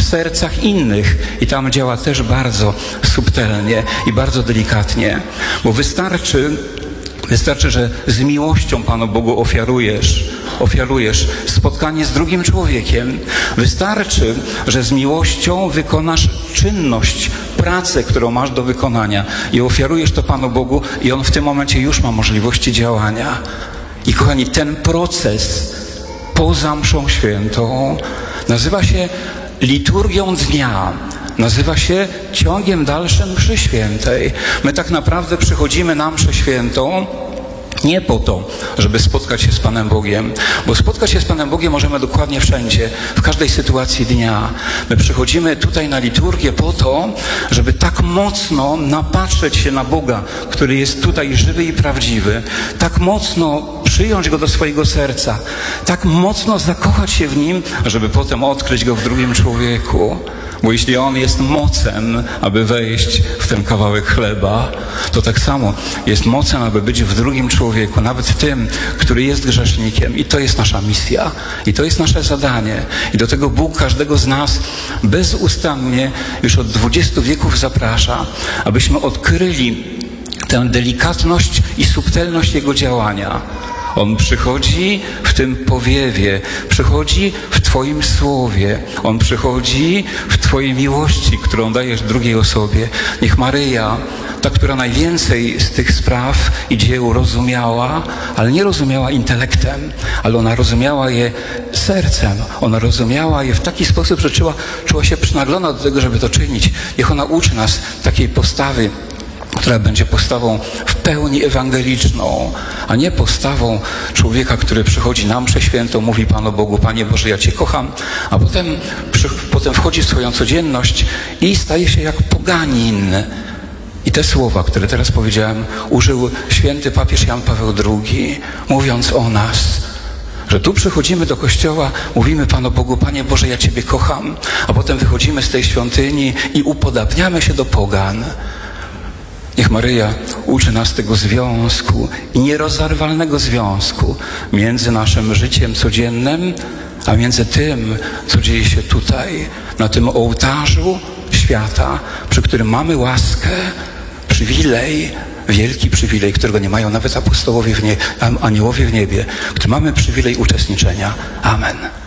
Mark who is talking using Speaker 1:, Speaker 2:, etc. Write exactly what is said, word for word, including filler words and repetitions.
Speaker 1: sercach innych i tam działa też bardzo subtelnie i bardzo delikatnie, bo wystarczy Wystarczy, że z miłością Panu Bogu ofiarujesz, ofiarujesz spotkanie z drugim człowiekiem. Wystarczy, że z miłością wykonasz czynność, pracę, którą masz do wykonania i ofiarujesz to Panu Bogu i On w tym momencie już ma możliwości działania. I kochani, ten proces poza mszą świętą nazywa się liturgią dnia. Nazywa się ciągiem dalszym mszy świętej. My tak naprawdę przychodzimy na mszę świętą nie po to, żeby spotkać się z Panem Bogiem, bo spotkać się z Panem Bogiem możemy dokładnie wszędzie, w każdej sytuacji dnia. My przychodzimy tutaj na liturgię po to, żeby tak mocno napatrzeć się na Boga, który jest tutaj żywy i prawdziwy, tak mocno przyjąć Go do swojego serca, tak mocno zakochać się w Nim, żeby potem odkryć Go w drugim człowieku. Bo jeśli On jest mocem, aby wejść w ten kawałek chleba, to tak samo jest mocem, aby być w drugim człowieku, nawet w tym, który jest grzesznikiem. I to jest nasza misja. I to jest nasze zadanie. I do tego Bóg każdego z nas bezustannie już od dwudziestu wieków zaprasza, abyśmy odkryli tę delikatność i subtelność Jego działania. On przychodzi w tym powiewie, przychodzi w Twoim słowie, On przychodzi w Twojej miłości, którą dajesz drugiej osobie. Niech Maryja, ta, która najwięcej z tych spraw i dzieł rozumiała, ale nie rozumiała intelektem, ale ona rozumiała je sercem. Ona rozumiała je w taki sposób, że czuła, czuła się przynaglona do tego, żeby to czynić. Niech ona uczy nas takiej postawy, która będzie postawą w pełni ewangeliczną, a nie postawą człowieka, który przychodzi na mszę świętą, mówi Panu Bogu: Panie Boże, ja Cię kocham, a potem, przy, potem wchodzi w swoją codzienność i staje się jak poganin. I te słowa, które teraz powiedziałem, użył święty papież Jan Paweł drugi, mówiąc o nas, że tu przychodzimy do kościoła, mówimy Panu Bogu: Panie Boże, ja Ciebie kocham, a potem wychodzimy z tej świątyni i upodabniamy się do pogan. Niech Maryja uczy nas tego związku i nierozerwalnego związku między naszym życiem codziennym, a między tym, co dzieje się tutaj, na tym ołtarzu świata, przy którym mamy łaskę, przywilej, wielki przywilej, którego nie mają nawet apostołowie w nie, aniołowie w niebie, który mamy przywilej uczestniczenia. Amen.